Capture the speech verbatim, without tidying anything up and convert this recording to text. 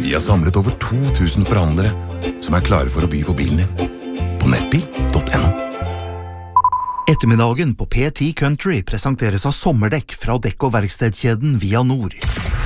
Vi har samlet over to tusen forhandlere som er klare for å by på bilen din. På nettbil punktum no. Ettermiddagen på P ti Country presenteres av sommerdekk fra dekk- og verkstedkjeden Via Nord.